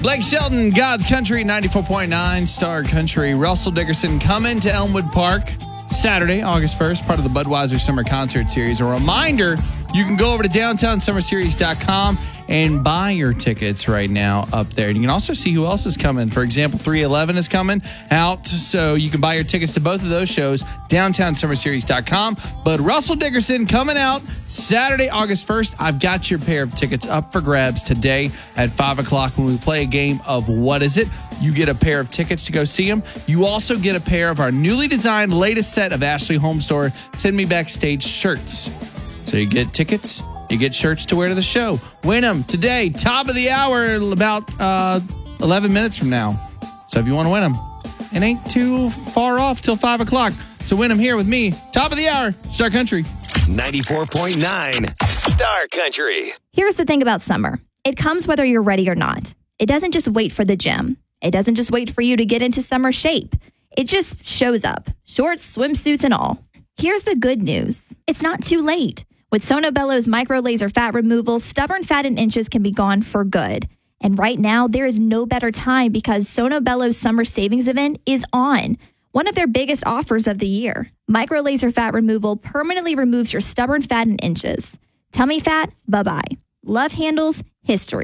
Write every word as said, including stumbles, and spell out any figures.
Blake Shelton, God's Country, ninety-four point nine, Star Country. Russell Dickerson coming to Elmwood Park Saturday, August first, part of the Budweiser Summer Concert Series. A reminder, you can go over to downtown summer series dot com and buy your tickets right now up there. And you can also see who else is coming. For example, three eleven is coming out, so you can buy your tickets to both of those shows, downtown summer series dot com. But Russell Dickerson coming out Saturday, August first. I've got your pair of tickets up for grabs today at five o'clock when we play a game of What Is It? You get a pair of tickets to go see him. You also get a pair of our newly designed latest set of Ashley Home Store Send Me Backstage shirts. So you get tickets, you get shirts to wear to the show. Win them today, top of the hour, about uh, eleven minutes from now. So if you want to win them, it ain't too far off till five o'clock. So win them here with me, top of the hour, Star Country. ninety-four point nine, Star Country. Here's the thing about summer. It comes whether you're ready or not. It doesn't just wait for the gym. It doesn't just wait for you to get into summer shape. It just shows up, shorts, swimsuits, and all. Here's the good news. It's not too late. With Sono Bello's micro laser fat removal, stubborn fat and inches can be gone for good. And right now, there is no better time because Sono Bello's summer savings event is on. One of their biggest offers of the year. Micro laser fat removal permanently removes your stubborn fat and inches. Tummy fat, bye-bye. Love handles, history.